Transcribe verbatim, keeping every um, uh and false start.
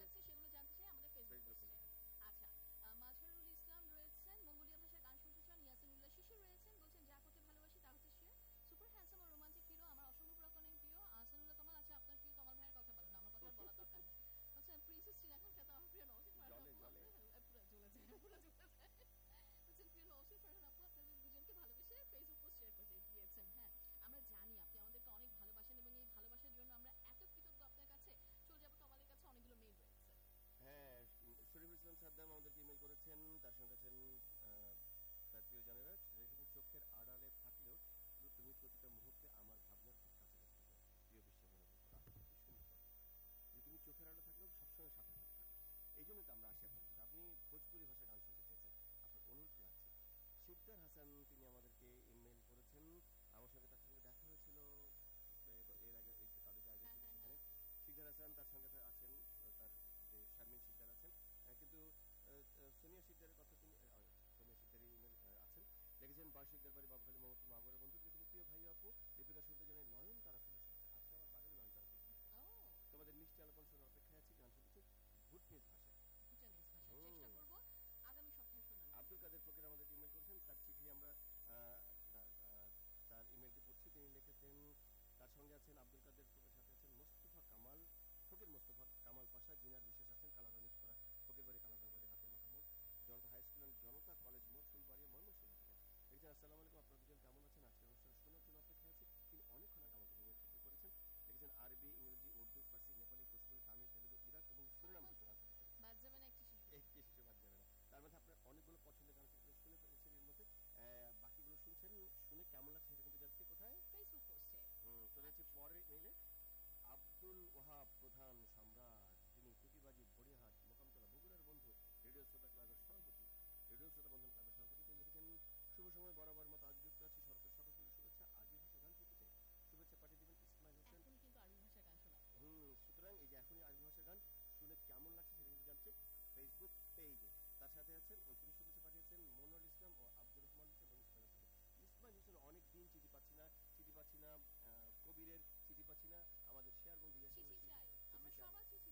যাচ্ছে সেগুলো জানতে চাই আমাদের ফেসবুক ফেসবুক পোস্টে। পেজে। আচ্ছা, আ মাজহারুল ইসলাম রয়েছেন, মঙ্গোলিয়া ভাষায় গান শুনতে চান। ইয়াসিনুল্লাহ শিশির রয়েছেন, বলছেন যা করতে ভালোবাসি তা হচ্ছে শেয়ার। সুপার হ্যান্ডসাম ও রোমান্টিক হিরো আমার অসম্ভব রকমের প্রিয় আহসানুল্লাহ কামাল। আচ্ছা, আপনার প্রিয় কামাল ভাইয়ের কথা বলেন, আমার কথা আর বলার দরকার নেই। বলছেন প্রিন্সেস টিনা খান খ্যাত আমার প্রিয় নওশিন ফারহান জলে, আপু, জলে। আপনার পুরা জ্বলে যায়, পুরা জ্বলে যায়। বলছেন প্রিয় নওশিন ফারহান আপু, আপনাদের দুজনকে ভালোবেসে ফেসবুক পোস্ট শেয়ার করে দিয়েছেন। হ্যাঁ, আমরা জানি আপনি আমাদেরকে অনেক ভালোবাসেন এবং এই ভালোবাসার জন্য আমরা এত কৃতজ্ঞ আপনার কাছে। চলে যাবো তো আমাদের কাছে অনেকগুলো মেইল রয়েছে। হ্যাঁ, উম শরীফুল ইসলাম সাদ্দাম আমাদেরকে ইমেল করেছেন। তার সঙ্গে আছেন আ তার প্রিয়জনেরা রেখেছেন চোখের আড়ালে থাকলেও শুধু তুমি প্রতিটা মুহূর্তে আমার ভাবনার খুব কাছাকাছি থাকো। প্রিয় বিশ্ববন্ধু। আহ! কি সুন্দর কথা। যে তুমি চোখের আড়ালে থাকলেও সবসময় সাথে সাথে থাকো। এইজন্যই তো আমরা আসি আপনার কাছে। আপনি ভোজপুরি ভাষায় গান শুনতে চেয়েছেন। আপনার অনুরোধ রাখছি। শিকদার হাসান তিনি আমাদেরকে ইমেইল করেছেন। আমার সঙ্গে তার সঙ্গে দেখা হয়েছিল এ এর আগে এই তাদের যে আয়োজন হ্যাঁ, ছিল হ্যাঁ, সেখানে। হ্যাঁ। শিকদার হাসান তার সঙ্গে থা আছেন আ তার যে শারমিন শিকদার আছেন। অ্যা কিন্তু আ আ সোনিয়া শিকদারের কথা তিনি আ সোনিয়া শিকদারই ইমেইল আ আছেন। লিখেছেন বাস শিকদার বাড়ি বাবুখালী মোহাম্মদপুর মাগুরার বন্ধু তুমি প্রিয় ভাই ও আপু দীপিকা শুনতে জানাই নয়নতারা ফুল এসেছে। আজকে আমার বাগানে নয়নতারা ফুল ফুটেছে। ও! তোমাদের মিষ্টি আলাপন শোনার অপেক্ষায় আছি। গান শুনতেছি ভুটনিস ভাষায়। ভুটানিজ ভাষায় চেষ্টা হুম। করব আগামী সপ্তাহে শোনানোর আব্দুল জন্য। কাদের ফকির আমাদেরকে ইমেইল করেছেন। তার চিঠি আমরা আ না আ তার ইমেইলটি পড়ছি। তিনি লিখেছেন তার সঙ্গে আছেন আব্দুল কাদের ফকির, সাথে আছেন মোস্তফা কামাল, ফকির মোস্তফা কামাল পাশা, জিনার বিশেষ আছেন কালাদানিশ পাড়া, ফকির বাড়ি, কালাদার বাড়ি, হাতের মাথা মোড়, জনতা high school and Janata college মোড়, ফুলবাড়িয়া, ময়মনসিংহ থেকে। লিখেছেন আসসালামু আলাইকুম, আপনারা দুজন কেমন আছেন? আজকের অনুষ্ঠান শোনার জন্য অপেক্ষায় আছি। তিনি অনেকক্ষণ আগে আমাদের ইমেইল শুরু করেছেন। লিখেছেন আরবি, ইংরেজি, উর্দু, ফার্সি, নেপালি, ভোজপুরি, তামিল, তেলুগু, ইরাক এবং সুরিনাম ভাষায় গান শুনতে চান। বাদ যাবে না একটি শিশু। একটি শিশু বাদ যাবে না। তার মধ্যে আপনার অনেকগুলো পছন্দের গান আছে যেগুলো শুনে ফেলেছেন এর মধ্যে। অ্যা বাকিগুলো শুনছেন, শুনে কেমন লাগছে সেটা কিন্তু জানতে কোথায়? ফেসবুক পোস্টে। হুম, চলে যাচ্ছি আচ্ছা। পরের মেইলে। আব্দুল ওহাব প্রধান সম্রাট, তিনি টুকিবাজি বড়িয়াহাট মোকামতলা বগুড়ার বন্ধু, রেডিও শ্রোতা ক্লাবের সভাপতি, রেডিও শ্রোতা বন্ধন ক্লাবের সভাপতি। তিনি লিখেছেন শুভ সময় বরাবর মতো আজ যুক্ত আছি সরকার সকল প্রতি শুভেচ্ছা। আজই ভাষা গান শুনতে চাই। শুভেচ্ছা পাঠিয়ে দিবেন ইসমাইল হোসেন। এখনই কিন্তু আরবি ভাষায় গান শোনাবো। হুম, সুতরাং এই যে এখনই আরবি ভাষার গান শুনে কেমন লাগছে সেটা কিন্তু জানতে ফেসবুক পেজে। তার সাথে আছেন ও তিনি শুভেচ্ছা পাঠিয়েছেন মনোয়ার ইসলাম ও আব্দুর রহমান এবং ইসমাইল হোসেন। ইসমাইল হোসেন অনেক দিন চিঠি পাচ্ছি না, চিঠি পাচ্ছি না, আ কবিরের চিঠি পাচ্ছি না। আমাদের শেয়ার বন্ধু ইয়াসিন চিঠি হোসেন চাই, চিঠি আমরা চাই। সবার চিঠি